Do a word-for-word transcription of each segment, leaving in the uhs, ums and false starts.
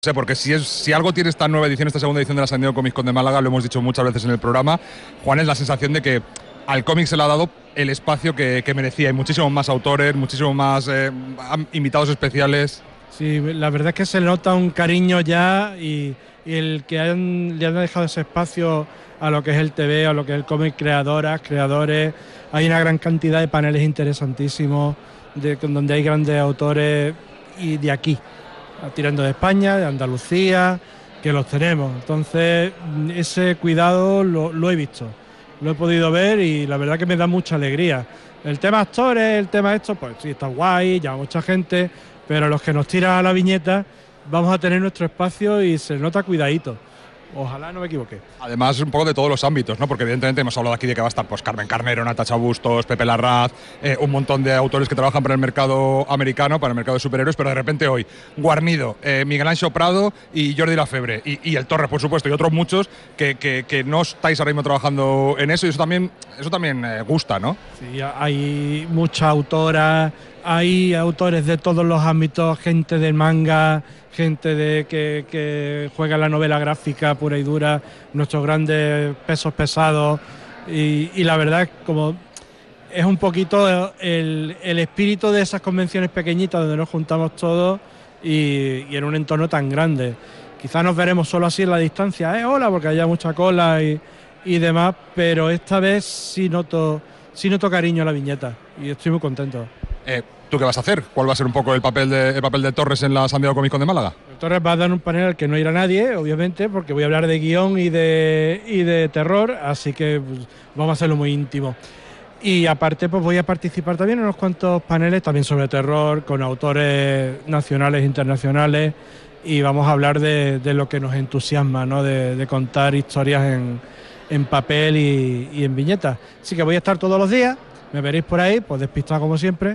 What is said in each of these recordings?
sé, porque si, es, si algo tiene esta nueva edición, esta segunda edición de la San Diego Comic Con de Málaga, lo hemos dicho muchas veces en el programa, Juan, es la sensación de que al cómic se le ha dado el espacio que, que merecía. Hay muchísimos más autores, muchísimos más eh, invitados especiales. Sí, la verdad es que se le nota un cariño ya y, y el que han, le han dejado ese espacio a lo que es el T V, a lo que es el cómic, creadoras, creadores. Hay una gran cantidad de paneles interesantísimos, de, donde hay grandes autores y de aquí, tirando de España, de Andalucía, que los tenemos. Entonces, ese cuidado lo, lo he visto, lo he podido ver y la verdad que me da mucha alegría. El tema actores, el tema esto, pues sí, está guay, llama mucha gente, pero los que nos tiran a la viñeta vamos a tener nuestro espacio y se nota cuidadito. Ojalá no me equivoque. Además, un poco de todos los ámbitos, ¿no? Porque evidentemente hemos hablado aquí de que va a estar pues Carmen Carnero, Natacha Bustos, Pepe Larraz, eh, un montón de autores que trabajan para el mercado americano, para el mercado de superhéroes, pero de repente hoy, Guarnido, eh, Miguel Anxo Prado y Jordi Lafebre, y, y el Torres, por supuesto, y otros muchos que, que, que no estáis ahora mismo trabajando en eso, y eso también, eso también eh, gusta, ¿no? Sí, hay muchas autoras, hay autores de todos los ámbitos, gente del manga, gente de que, que juega la novela gráfica pura y dura, nuestros grandes pesos pesados, y, y la verdad como es un poquito el, el espíritu de esas convenciones pequeñitas donde nos juntamos todos y, y en un entorno tan grande. Quizás nos veremos solo así en la distancia, eh, hola, porque haya mucha cola y, y demás, pero esta vez sí noto, sí noto cariño a la viñeta y estoy muy contento. Eh, ¿Tú qué vas a hacer? ¿Cuál va a ser un poco el papel de, el papel de Torres en la San Diego Comic Con de Málaga? Torres va a dar un panel al que no irá nadie, obviamente, porque voy a hablar de guión y de, y de terror, así que pues, vamos a hacerlo muy íntimo. Y aparte pues voy a participar también en unos cuantos paneles, también sobre terror, con autores nacionales e internacionales, y vamos a hablar de, de lo que nos entusiasma, ¿no? de, de contar historias en, en papel y, y en viñetas. Así que voy a estar todos los días, me veréis por ahí, pues despistado como siempre,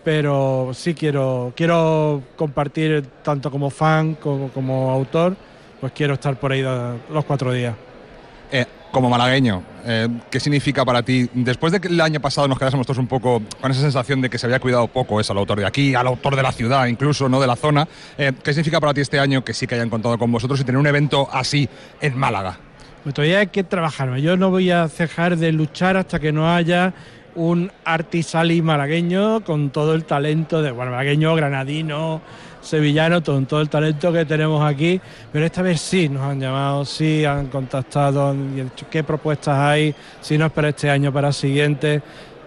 pero sí quiero quiero compartir tanto como fan como, como autor, pues quiero estar por ahí los cuatro días. Eh, como malagueño, eh, ¿qué significa para ti? Después de que el año pasado nos quedásemos todos un poco con esa sensación de que se había cuidado poco eso, al autor de aquí, al autor de la ciudad, incluso no de la zona, eh, ¿qué significa para ti este año que sí que hayan contado con vosotros y tener un evento así en Málaga? Pues todavía hay que trabajar, yo no voy a cejar de luchar hasta que no haya un artisali malagueño con todo el talento de bueno, malagueño, granadino, sevillano, con todo el talento que tenemos aquí, pero esta vez sí nos han llamado, sí han contactado, y han dicho qué propuestas hay, si no es para este año, para el siguiente.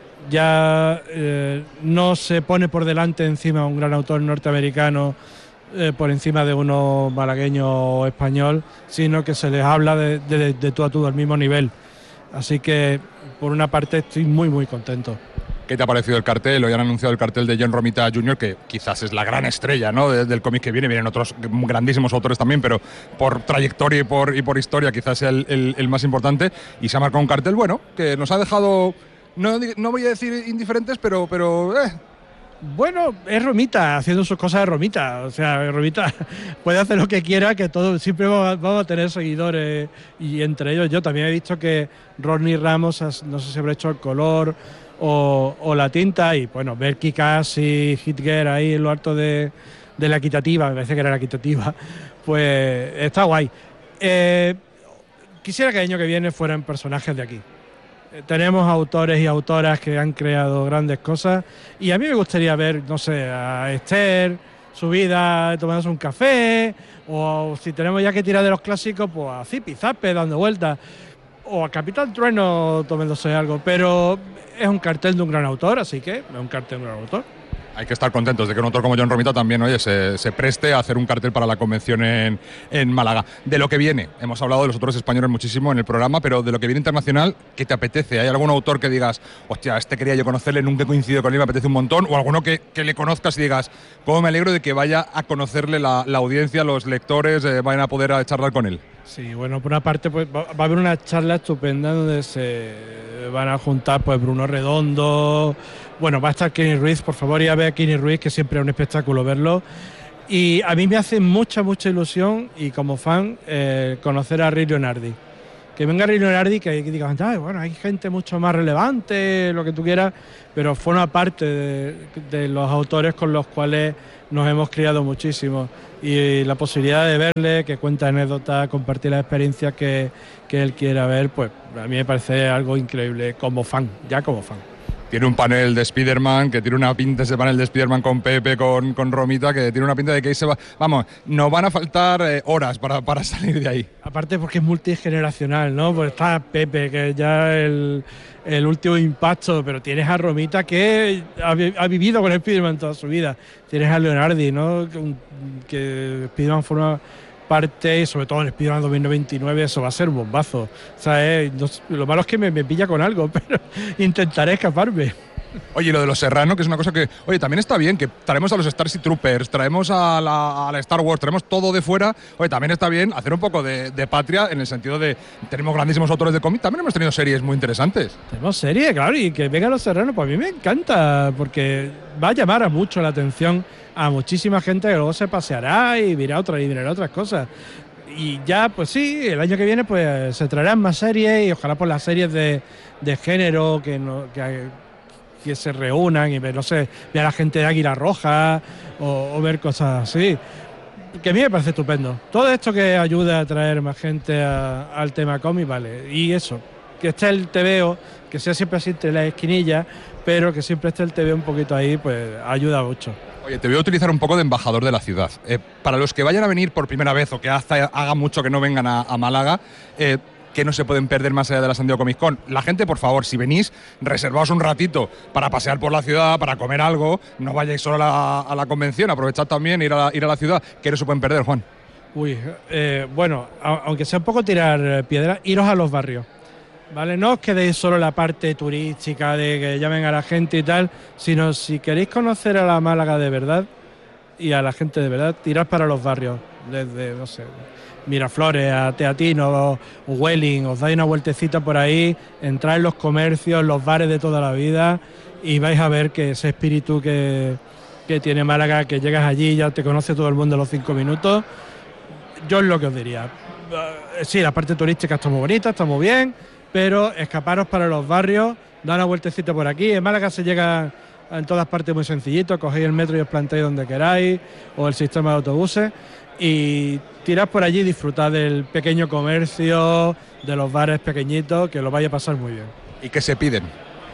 Ya eh, no se pone por delante encima un gran autor norteamericano eh, por encima de uno malagueño o español, sino que se les habla de, de, de tú a tú al mismo nivel. Así que por una parte estoy muy muy contento. ¿Qué te ha parecido el cartel? Hoy han anunciado el cartel de John Romita junior, que quizás es la gran estrella, ¿no? de, del cómic que viene. Vienen otros grandísimos autores también, pero por trayectoria y por, y por historia quizás sea el, el, el más importante. Y se ha marcado un cartel, bueno, que nos ha dejado, no, no voy a decir indiferentes, pero... pero eh. Bueno, es Romita, haciendo sus cosas de Romita. O sea, Romita puede hacer lo que quiera, que todo, siempre vamos a tener seguidores. Y entre ellos yo también he visto que Rodney Ramos, no sé si habrá hecho el color o, o la tinta. Y bueno, ver Kikas y Hitger ahí en lo alto de, de la equitativa, me parece que era la equitativa, pues está guay. Eh, quisiera que el año que viene fueran personajes de aquí. Tenemos autores y autoras que han creado grandes cosas y a mí me gustaría ver, no sé, a Esther, su vida tomándose un café, o si tenemos ya que tirar de los clásicos, pues a Zipi Zape dando vueltas, o a Capitán Trueno tomándose algo, pero es un cartel de un gran autor, así que es un cartel de un gran autor. Hay que estar contentos de que un autor como John Romita también, oye, se, se preste a hacer un cartel para la convención en, en Málaga. De lo que viene, hemos hablado de los autores españoles muchísimo en el programa, pero de lo que viene internacional, ¿qué te apetece? ¿Hay algún autor que digas, hostia, este quería yo conocerle, nunca he coincidido con él, me apetece un montón? ¿O alguno que, que le conozcas y digas, cómo me alegro de que vaya a conocerle la, la audiencia, los lectores, eh, vayan a poder a charlar con él? Sí, bueno, por una parte pues va, va a haber una charla estupenda donde se van a juntar pues Bruno Redondo, bueno, va a estar Kenny Ruiz, por favor, ir a ver a Kenny Ruiz, que siempre es un espectáculo verlo. Y a mí me hace mucha, mucha ilusión, y como fan, eh, conocer a Rick Leonardi. que venga Leonardi, que, que digan, ah, bueno, hay gente mucho más relevante, lo que tú quieras, pero forma parte de, de los autores con los cuales nos hemos criado muchísimo. Y la posibilidad de verle, que cuenta anécdotas, compartir las experiencias que, que él quiera ver, pues a mí me parece algo increíble como fan, ya como fan. Tiene un panel de Spider-Man, que tiene una pinta ese panel de Spider-Man con Pepe, con, con Romita, que tiene una pinta de que ahí se va... Vamos, nos van a faltar eh, horas para, para salir de ahí. Aparte porque es multigeneracional, ¿no? Pues está Pepe, que es ya el, el último impacto, pero tienes a Romita, que ha, ha vivido con Spider-Man toda su vida. Tienes a Leonardi, ¿no? Que, que Spider-Man forma parte, y sobre todo en Spider-Man dos mil veintinueve, eso va a ser un bombazo. O sea, eh, no, lo malo es que me, me pilla con algo, pero intentaré escaparme. Oye, lo de los Serrano, que es una cosa que... Oye, también está bien, que traemos a los Starship Troopers, traemos a la, a la Star Wars, traemos todo de fuera. Oye, también está bien hacer un poco de, de patria, en el sentido de... Tenemos grandísimos autores de cómic, también hemos tenido series muy interesantes. Tenemos series, claro, y que vengan los Serrano, pues a mí me encanta, porque va a llamar a mucho la atención a muchísima gente que luego se paseará y verá otras, y verá otras cosas. Y ya, pues sí, el año que viene pues se traerán más series, y ojalá por las series de, de género que, no, que, que se reúnan y ver, no sé, ver a la gente de Águila Roja o, o ver cosas así. Que a mí me parece estupendo. Todo esto que ayuda a traer más gente a, al tema cómic, vale. Y eso, que esté el tebeo, que sea siempre así entre las esquinillas, pero que siempre esté el tebeo un poquito ahí, pues ayuda mucho. Oye, te voy a utilizar un poco de embajador de la ciudad. Eh, para los que vayan a venir por primera vez o que haga, haga mucho que no vengan a, a Málaga, eh, que no se pueden perder más allá de la San Diego Comic Con. La gente, por favor, si venís, reservaos un ratito para pasear por la ciudad, para comer algo, no vayáis solo a la, a la convención, aprovechad también ir a la, ir a la ciudad, que no se pueden perder, Juan. Uy, eh, bueno, a, aunque sea un poco tirar piedras, iros a los barrios, ¿vale? No os quedéis solo en la parte turística de que llamen a la gente y tal, sino si queréis conocer a la Málaga de verdad y a la gente de verdad, tirad para los barrios, desde, no sé, Miraflores a Teatino o Welling, os dais una vueltecita por ahí, entráis en los comercios, los bares de toda la vida y vais a ver que ese espíritu que, que tiene Málaga, que llegas allí y ya te conoce todo el mundo en los cinco minutos, yo es lo que os diría. Sí, la parte turística está muy bonita, está muy bien, pero escaparos para los barrios, da una vueltecita por aquí. En Málaga se llega en todas partes muy sencillito, cogéis el metro y os plantáis donde queráis, o el sistema de autobuses, y tirad por allí, disfrutad del pequeño comercio, de los bares pequeñitos, que lo vaya a pasar muy bien. ¿Y qué se piden?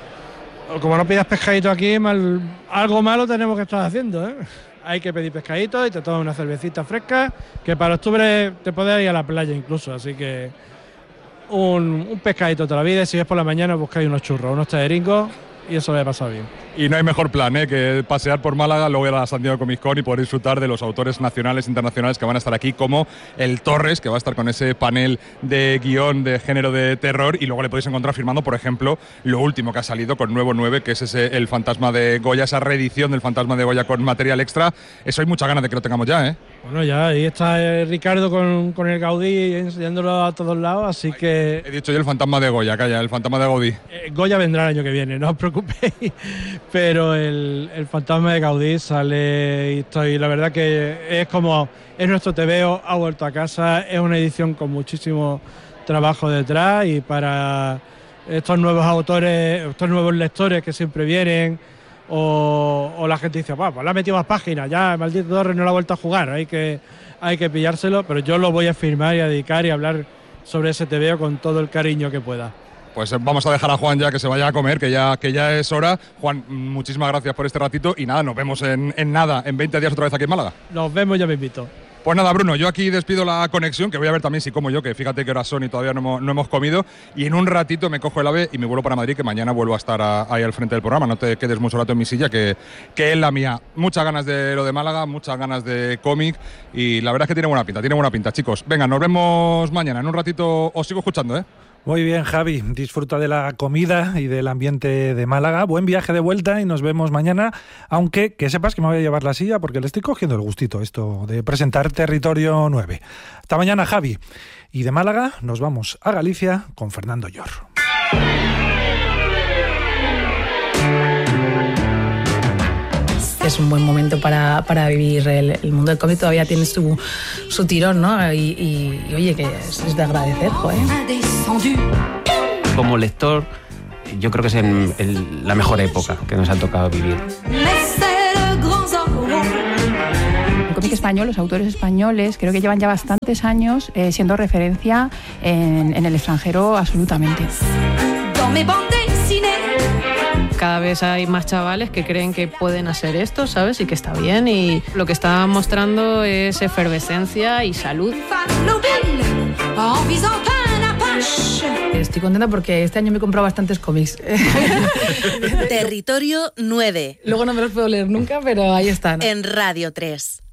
Como no pidas pescadito aquí, mal, algo malo tenemos que estar haciendo, ¿eh? Hay que pedir pescadito y te tomas una cervecita fresca, que para octubre te podés ir a la playa incluso, así que un, un pescadito toda la vida, y si es por la mañana buscáis unos churros, unos taderingos, y eso le ha pasado bien. Y no hay mejor plan ¿eh? que pasear por Málaga, luego ir a la San Diego Comic Con y poder disfrutar de los autores nacionales e internacionales que van a estar aquí, como el Torres, que va a estar con ese panel de guión de género de terror, y luego le podéis encontrar firmando, por ejemplo, lo último que ha salido con Nuevo nueve, que es ese El Fantasma de Goya, esa reedición del Fantasma de Goya con material extra. Eso hay muchas ganas de que lo tengamos ya, ¿eh? Bueno, ya ahí está eh, Ricardo con, con el Gaudí enseñándolo a todos lados, así que... He dicho yo el Fantasma de Goya, calla, el Fantasma de Gaudí. Eh, Goya vendrá el año que viene, no os preocupéis, pero el, el Fantasma de Gaudí sale y estoy, la verdad que es como, es nuestro tebeo, ha vuelto a casa, es una edición con muchísimo trabajo detrás, y para estos nuevos autores, estos nuevos lectores que siempre vienen, O, o la gente dice, bueno, pues le ha metido más páginas, ya el maldito Torres no la ha vuelto a jugar, hay que, hay que pillárselo, pero yo lo voy a firmar y a dedicar y a hablar sobre ese tebeo con todo el cariño que pueda. Pues vamos a dejar a Juan ya que se vaya a comer, que ya, que ya es hora. Juan, muchísimas gracias por este ratito y nada, nos vemos en, en nada, en veinte días otra vez aquí en Málaga. Nos vemos, ya me invito. Pues nada, Bruno, yo aquí despido la conexión, que voy a ver también si como yo, que fíjate qué horas son y todavía no hemos, no hemos comido, y en un ratito me cojo el AVE y me vuelvo para Madrid, que mañana vuelvo a estar a, ahí al frente del programa. No te quedes mucho rato en mi silla, que, que es la mía. Muchas ganas de lo de Málaga, muchas ganas de cómic, y la verdad es que tiene buena pinta, tiene buena pinta, chicos. Venga, nos vemos mañana, en un ratito os sigo escuchando, ¿eh? Muy bien, Javi, disfruta de la comida y del ambiente de Málaga. Buen viaje de vuelta y nos vemos mañana, aunque que sepas que me voy a llevar la silla porque le estoy cogiendo el gustito esto de presentar Territorio nueve. Hasta mañana, Javi. Y de Málaga nos vamos a Galicia con Fernando Llor. es un buen momento para, para vivir el, el mundo del cómic, todavía tiene su, su tirón, ¿no? Y, y, y oye, que es, es de agradecer, joder. Como lector, yo creo que es el, el, la mejor época que nos ha tocado vivir. El cómic español, los autores españoles, creo que llevan ya bastantes años eh, siendo referencia en, en el extranjero absolutamente. Cada vez hay más chavales que creen que pueden hacer esto, ¿sabes? Y que está bien. Y lo que está mostrando es efervescencia y salud. Estoy contenta porque este año me he comprado bastantes cómics. Territorio nueve. Luego no me los puedo leer nunca, pero ahí están. En Radio tres.